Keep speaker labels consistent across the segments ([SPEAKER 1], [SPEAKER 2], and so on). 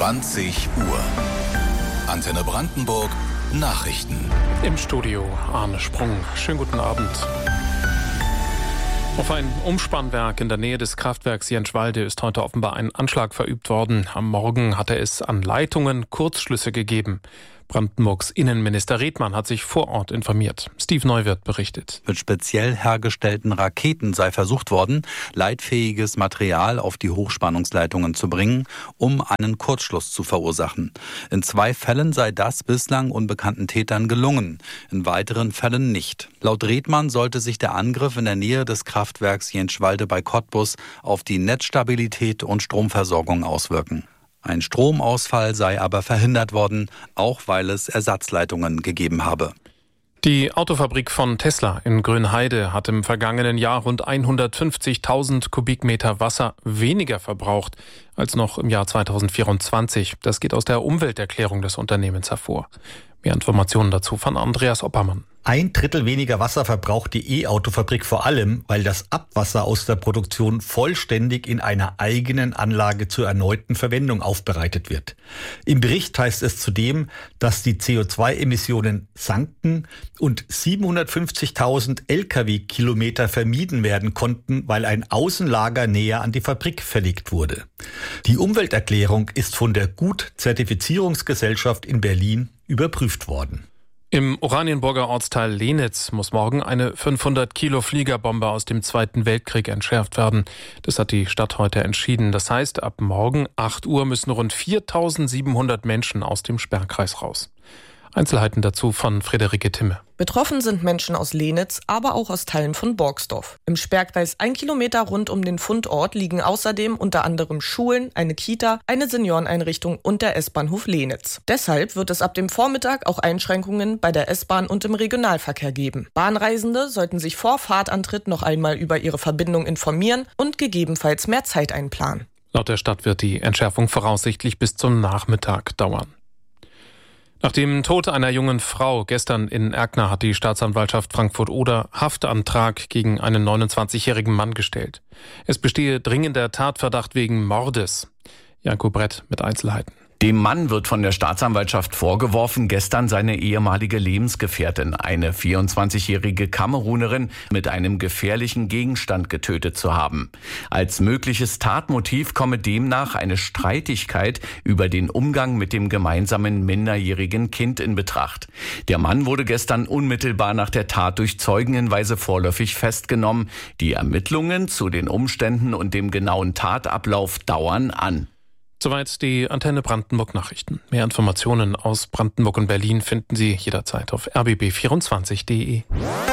[SPEAKER 1] 20 Uhr. Antenne Brandenburg, Nachrichten.
[SPEAKER 2] Im Studio Arne Sprung. Schönen guten Abend. Auf ein Umspannwerk in der Nähe des Kraftwerks Jenschwalde ist heute offenbar ein Anschlag verübt worden. Am Morgen hatte es an Leitungen Kurzschlüsse gegeben. Brandenburgs Innenminister Redmann hat sich vor Ort informiert. Steve Neuwirth berichtet.
[SPEAKER 3] Mit speziell hergestellten Raketen sei versucht worden, leitfähiges Material auf die Hochspannungsleitungen zu bringen, um einen Kurzschluss zu verursachen. In 2 Fällen sei das bislang unbekannten Tätern gelungen, in weiteren Fällen nicht. Laut Redmann sollte sich der Angriff in der Nähe des Kraftwerks Jenschwalde bei Cottbus auf die Netzstabilität und Stromversorgung auswirken. Ein Stromausfall sei aber verhindert worden, auch weil es Ersatzleitungen gegeben habe.
[SPEAKER 2] Die Autofabrik von Tesla in Grünheide hat im vergangenen Jahr rund 150.000 Kubikmeter Wasser weniger verbraucht als noch im Jahr 2024. Das geht aus der Umwelterklärung des Unternehmens hervor. Mehr Informationen dazu von Andreas Oppermann.
[SPEAKER 4] 1/3 weniger Wasser verbraucht die E-Autofabrik vor allem, weil das Abwasser aus der Produktion vollständig in einer eigenen Anlage zur erneuten Verwendung aufbereitet wird. Im Bericht heißt es zudem, dass die CO2-Emissionen sanken und 750.000 Lkw-Kilometer vermieden werden konnten, weil ein Außenlager näher an die Fabrik verlegt wurde. Die Umwelterklärung ist von der Gut-Zertifizierungsgesellschaft in Berlin überprüft worden.
[SPEAKER 2] Im Oranienburger Ortsteil Lehnitz muss morgen eine 500 Kilo Fliegerbombe aus dem Zweiten Weltkrieg entschärft werden. Das hat die Stadt heute entschieden. Das heißt, ab morgen 8 Uhr müssen rund 4.700 Menschen aus dem Sperrkreis raus. Einzelheiten dazu von Friederike Timme.
[SPEAKER 5] Betroffen sind Menschen aus Lehnitz, aber auch aus Teilen von Borgsdorf. Im Sperrkreis 1 Kilometer rund um den Fundort liegen außerdem unter anderem Schulen, eine Kita, eine Senioreneinrichtung und der S-Bahnhof Lehnitz. Deshalb wird es ab dem Vormittag auch Einschränkungen bei der S-Bahn und im Regionalverkehr geben. Bahnreisende sollten sich vor Fahrtantritt noch einmal über ihre Verbindung informieren und gegebenenfalls mehr Zeit einplanen.
[SPEAKER 2] Laut der Stadt wird die Entschärfung voraussichtlich bis zum Nachmittag dauern. Nach dem Tod einer jungen Frau gestern in Erkner hat die Staatsanwaltschaft Frankfurt-Oder Haftantrag gegen einen 29-jährigen Mann gestellt. Es bestehe dringender Tatverdacht wegen Mordes. Janko Brett mit Einzelheiten.
[SPEAKER 6] Dem Mann wird von der Staatsanwaltschaft vorgeworfen, gestern seine ehemalige Lebensgefährtin, eine 24-jährige Kamerunerin, mit einem gefährlichen Gegenstand getötet zu haben. Als mögliches Tatmotiv komme demnach eine Streitigkeit über den Umgang mit dem gemeinsamen minderjährigen Kind in Betracht. Der Mann wurde gestern unmittelbar nach der Tat durch Zeugenhinweise vorläufig festgenommen. Die Ermittlungen zu den Umständen und dem genauen Tatablauf dauern an.
[SPEAKER 2] Soweit die Antenne Brandenburg Nachrichten. Mehr Informationen aus Brandenburg und Berlin finden Sie jederzeit auf rbb24.de.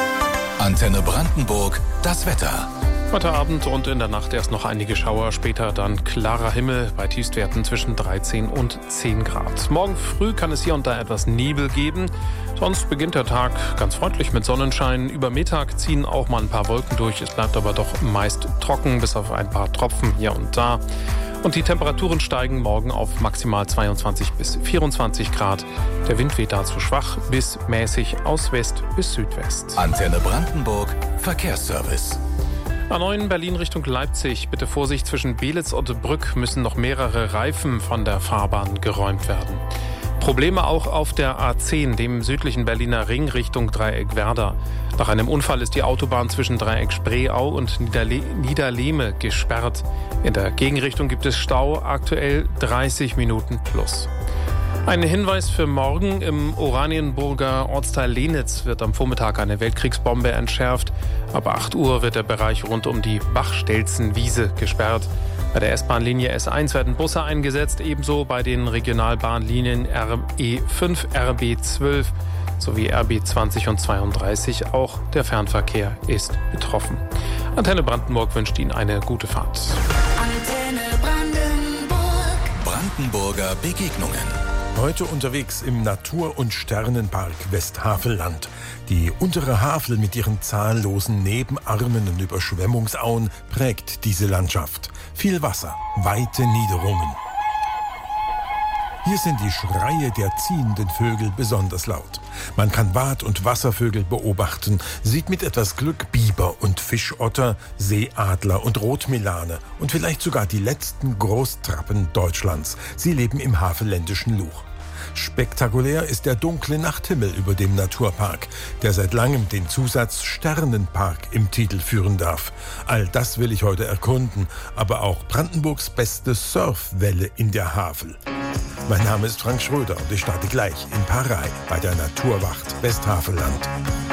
[SPEAKER 1] Antenne Brandenburg, das Wetter.
[SPEAKER 2] Heute Abend und in der Nacht erst noch einige Schauer, später dann klarer Himmel bei Tiefstwerten zwischen 13 und 10 Grad. Morgen früh kann es hier und da etwas Nebel geben. Sonst beginnt der Tag ganz freundlich mit Sonnenschein. Über Mittag ziehen auch mal ein paar Wolken durch. Es bleibt aber doch meist trocken, bis auf ein paar Tropfen hier und da. Und die Temperaturen steigen morgen auf maximal 22 bis 24 Grad. Der Wind weht dazu schwach bis mäßig aus West bis Südwest.
[SPEAKER 1] Antenne Brandenburg, Verkehrsservice.
[SPEAKER 2] A9 Berlin Richtung Leipzig. Bitte Vorsicht, zwischen Belitz und Brück müssen noch mehrere Reifen von der Fahrbahn geräumt werden. Probleme auch auf der A10, dem südlichen Berliner Ring Richtung Dreieck Werder. Nach einem Unfall ist die Autobahn zwischen Dreieck Spreeau und Niederlehme gesperrt. In der Gegenrichtung gibt es Stau, aktuell 30 Minuten plus. Ein Hinweis für morgen: Im Oranienburger Ortsteil Lehnitz wird am Vormittag eine Weltkriegsbombe entschärft. Ab 8 Uhr wird der Bereich rund um die Bachstelzenwiese gesperrt. Bei der S-Bahn-Linie S1 werden Busse eingesetzt, ebenso bei den Regionalbahnlinien RE5, RB12 sowie RB20 und 32. Auch der Fernverkehr ist betroffen. Antenne Brandenburg wünscht Ihnen eine gute Fahrt.
[SPEAKER 1] Antenne Brandenburg. Brandenburger Begegnungen.
[SPEAKER 7] Heute unterwegs im Natur- und Sternenpark Westhavelland. Die untere Havel mit ihren zahllosen Nebenarmen und Überschwemmungsauen prägt diese Landschaft. Viel Wasser, weite Niederungen. Hier sind die Schreie der ziehenden Vögel besonders laut. Man kann Wad- und Wasservögel beobachten, sieht mit etwas Glück Biber und Fischotter, Seeadler und Rotmilane und vielleicht sogar die letzten Großtrappen Deutschlands. Sie leben im havelländischen Luch. Spektakulär ist der dunkle Nachthimmel über dem Naturpark, der seit langem den Zusatz Sternenpark im Titel führen darf. All das will ich heute erkunden, aber auch Brandenburgs beste Surfwelle in der Havel. Mein Name ist Frank Schröder und ich starte gleich in Parei bei der Naturwacht Westhavelland.